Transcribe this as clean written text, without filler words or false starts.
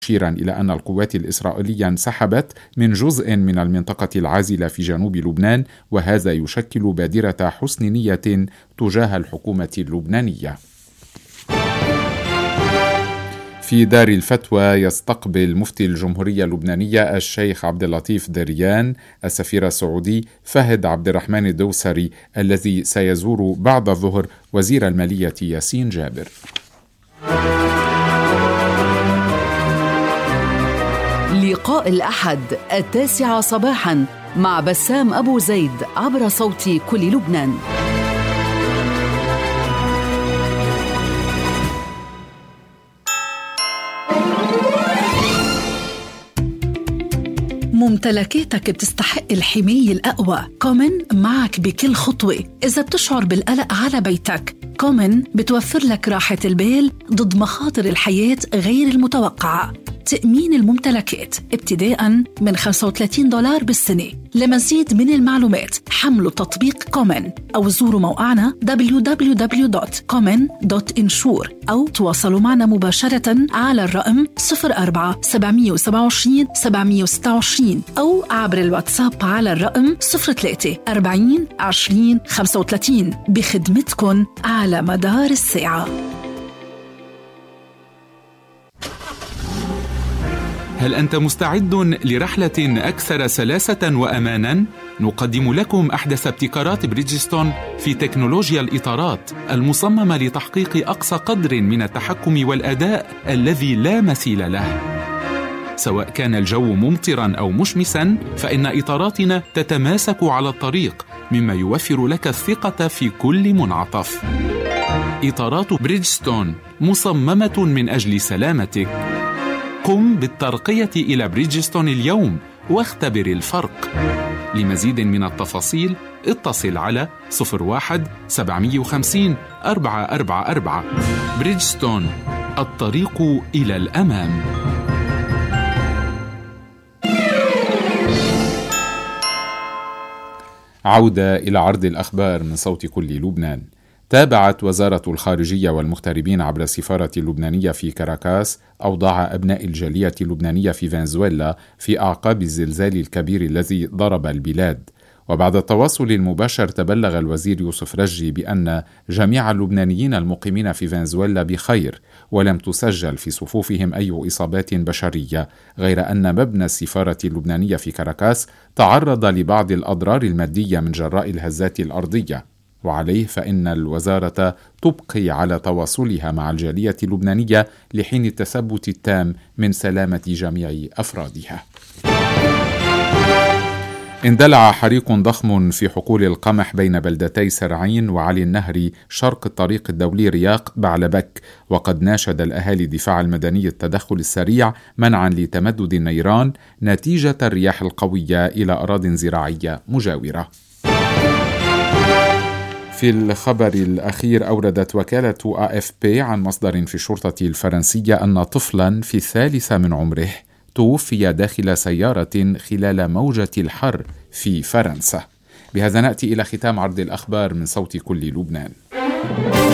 مشيرا إلى أن القوات الإسرائيلية انسحبت من جزء من المنطقة العازلة في جنوب لبنان، وهذا يشكل بادرة حسن نية تجاه الحكومة اللبنانية. في دار الفتوى يستقبل مفتي الجمهورية اللبنانية الشيخ عبد اللطيف دريان السفير السعودي فهد عبد الرحمن الدوسري، الذي سيزور بعد الظهر وزير المالية ياسين جابر. لقاء الأحد 9 صباحا مع بسام أبو زيد عبر صوت كل لبنان. ممتلكاتك بتستحق الحماية الأقوى. كومن معك بكل خطوة. إذا بتشعر بالقلق على بيتك، كومن بتوفر لك راحة البال ضد مخاطر الحياة غير المتوقعة. تأمين الممتلكات ابتداء من $35 بالسنة. لمزيد من المعلومات حملوا تطبيق كومن أو زوروا موقعنا www.common.insure أو تواصلوا معنا مباشرة على الرقم 04-727-726 أو عبر الواتساب على الرقم 03-40-20-35 بخدمتكن على مدار الساعة. هل أنت مستعد لرحلة أكثر سلاسة وأماناً؟ نقدم لكم أحدث ابتكارات بريدجستون في تكنولوجيا الإطارات المصممة لتحقيق أقصى قدر من التحكم والأداء الذي لا مثيل له. سواء كان الجو ممطراً أو مشمساً، فإن إطاراتنا تتماسك على الطريق، مما يوفر لك الثقة في كل منعطف. إطارات بريدجستون مصممة من أجل سلامتك. قم بالترقية إلى بريدجستون اليوم واختبر الفرق. لمزيد من التفاصيل اتصل على 01-750-444. بريدجستون، الطريق إلى الأمام. عودة إلى عرض الأخبار من صوت كل لبنان. تابعت وزارة الخارجية والمغتربين عبر السفارة اللبنانية في كاراكاس أوضاع أبناء الجالية اللبنانية في فنزويلا في أعقاب الزلزال الكبير الذي ضرب البلاد. وبعد التواصل المباشر تبلغ الوزير يوسف رجي بأن جميع اللبنانيين المقيمين في فنزويلا بخير، ولم تسجل في صفوفهم أي إصابات بشرية، غير أن مبنى السفارة اللبنانية في كاراكاس تعرض لبعض الأضرار المادية من جراء الهزات الأرضية. وعليه فإن الوزارة تبقي على تواصلها مع الجالية اللبنانية لحين التثبت التام من سلامة جميع أفرادها. اندلع حريق ضخم في حقول القمح بين بلدتي سرعين وعلي النهري شرق الطريق الدولي رياق بعلبك، وقد ناشد الأهالي الدفاع المدني التدخل السريع منعا لتمدد النيران نتيجة الرياح القوية إلى أراضٍ زراعية مجاورة. في الخبر الأخير، أوردت وكالة AFP عن مصدر في الشرطة الفرنسية أن طفلا في 3 من عمره توفي داخل سيارة خلال موجة الحر في فرنسا. بهذا نأتي إلى ختام عرض الأخبار من صوت كل لبنان.